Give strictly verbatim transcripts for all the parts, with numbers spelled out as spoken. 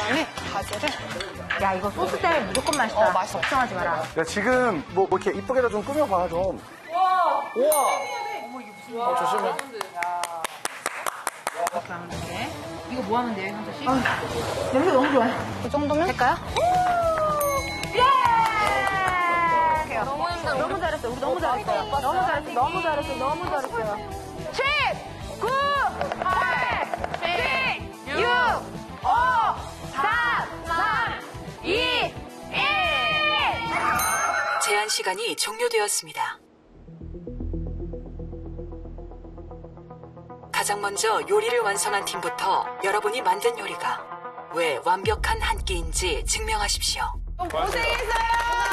그다음에 바질을. 야, 이거 소스 때문에 무조건 맛있다. 어, 맛있어. 걱정하지 마라. 야, 지금 뭐, 뭐 이렇게 이쁘게다 좀 꾸며봐, 좀. 우와. 어, 조심해. 이거 뭐 하면 돼요, 현서 씨? 아, 냄새 너무 좋아요. 이 정도면 될까요? 예! 너무 힘들어. 너무 잘했어. 우리 너무 잘했어요. 너무 잘했어. 너무 잘했어. 너무 잘했어요. 십, 구, 팔, 칠, 육, 오, 사, 삼, 이, 일. 제한 시간이 종료되었습니다. 가장 먼저 요리를 완성한 팀부터 여러분이 만든 요리가 왜 완벽한 한 끼인지 증명하십시오. 고생했어요.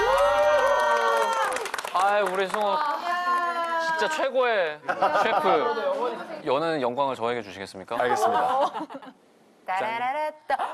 아이, 우리 승호 진짜 최고의 셰프. 여는 영광을 저에게 주시겠습니까? 알겠습니다. 따라라라따.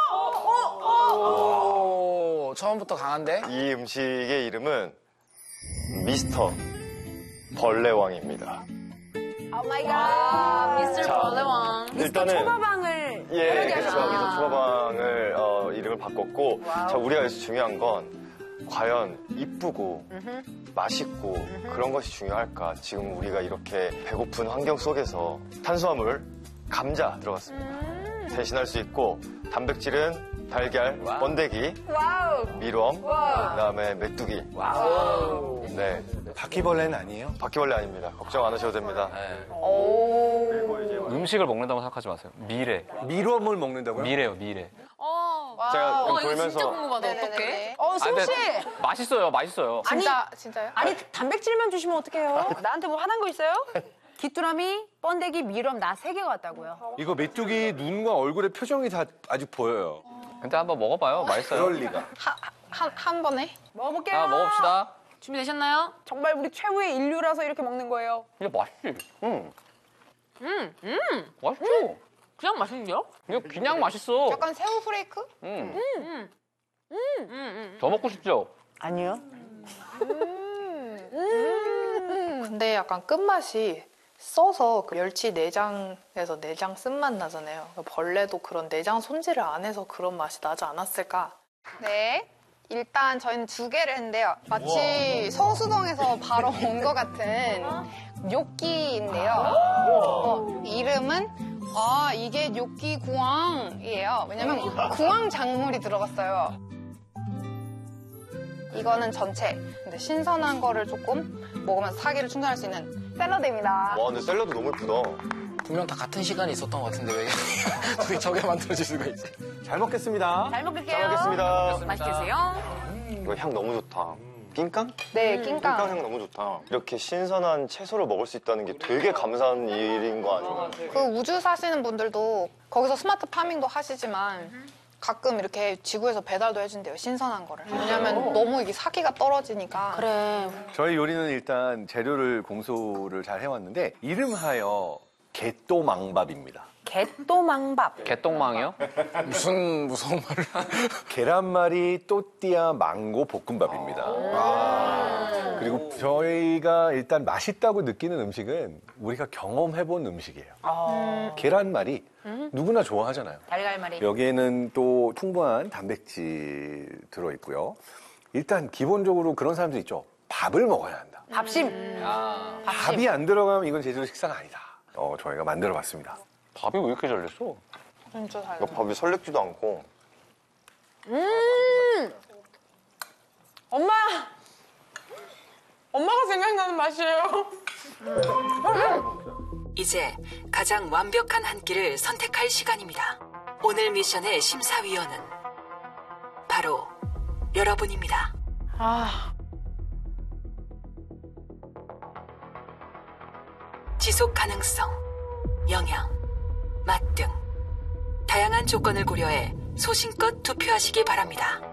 오, 처음부터 강한데? 이 음식의 이름은 미스터 벌레왕입니다. 오 마이 갓. 미스터 자, 벌레왕. 일단은 초밥왕을 예, 그렇죠. 패러디하셨구나. 미스터 초밥왕을 어, 이름을 바꿨고, 자, 우리가 여기서 중요한 건 과연 이쁘고 맛있고 그런 것이 중요할까? 지금 우리가 이렇게 배고픈 환경 속에서 탄수화물, 감자 들어갔습니다. 대신할 수 있고, 단백질은 달걀, 번데기, 와우. 밀웜, 그다음에 메뚜기. 와우. 네, 바퀴벌레는 아니에요? 바퀴벌레 아닙니다. 걱정 안 하셔도 됩니다. 네. 오. 음식을 먹는다고 생각하지 마세요. 미래. 밀웜을 먹는다고요? 미래요, 미래. 어. 제가 와, 돌면서- 이거 진짜 궁금하다. 어떡해? 어, 아, 승우 근데 씨. 맛있어요, 맛있어요. 진짜 진짜요? 아니, 단백질만 주시면 어떡해요? 나한테 뭐 화난 거 있어요? 귀뚜라미, 번데기, 밀웜 나 세 개가 왔다고요. 이거 메뚜기 눈과 얼굴의 표정이 다 아직 보여요. 근데 한번 먹어봐요. 맛있어요. 그럴 리가. 한 한 번에? 먹어볼게요. 아, 먹읍시다. 준비되셨나요? 정말 우리 최후의 인류라서 이렇게 먹는 거예요. 이게 맛있지. 응. 음, 음. 맛있죠? 그냥 맛있는데요? 이거 그냥 맛있어. 약간 새우 프레이크? 응. 음, 음, 음. 더 먹고 싶죠? 아니요. 근데 약간 끝맛이 써서 그 멸치 내장에서 내장 쓴맛 나잖아요. 벌레도 그런 내장 손질을 안 해서 그런 맛이 나지 않았을까? 네. 일단 저희는 두 개를 했는데요. 마치 성수동에서 바로 온 것 같은 뇨끼인데요. 어, 이름은 아 이게 뇨끼 구황이에요. 왜냐면 구황 작물이 들어갔어요. 이거는 전체. 근데 신선한 거를 조금 먹으면서 사기를 충전할 수 있는 샐러드입니다. 와, 근데 샐러드 너무 예쁘다. 분명 다 같은 시간이 있었던 것 같은데 왜 어떻게 저게 만들어질 수가 있지? 잘 먹겠습니다. 잘 먹을게요. 잘 먹겠습니다. 맛있게 드세요. 이거 향 너무 좋다. 낑깡? 네, 낑깡 낑깡. 향 너무 좋다. 이렇게 신선한 채소를 먹을 수 있다는 게 되게 감사한 일인 거 아니에요? 그 우주 사시는 분들도 거기서 스마트 파밍도 하시지만 가끔 이렇게 지구에서 배달도 해준대요. 신선한 거를. 왜냐면 너무 이게 사기가 떨어지니까. 그래. 저희 요리는 일단 재료를 공소를 잘 해왔는데 이름하여 개또망밥입니다. 개또망밥. 개똥망이요? 무슨 무서운 말을. 계란말이 또띠아 망고 볶음밥입니다. 아. 그리고 저희가 일단 맛있다고 느끼는 음식은 우리가 경험해본 음식이에요. 아. 계란말이 누구나 좋아하잖아요. 달걀말이. 여기에는 또 풍부한 단백질 들어있고요. 일단 기본적으로 그런 사람들 있죠. 밥을 먹어야 한다. 밥심. 아, 밥이 안 들어가면 이건 제대로 식사가 아니다. 어, 저희가 만들어봤습니다. 밥이 왜 이렇게 잘 됐어? 진짜 잘. 이거 밥이 설렜지도 않고. 엄마! 엄마가 생각나는 맛이에요. 이제 가장 완벽한 한 끼를 선택할 시간입니다. 오늘 미션의 심사위원은 바로 여러분입니다. 아. 지속 가능성, 영양, 맛 등 다양한 조건을 고려해 소신껏 투표하시기 바랍니다.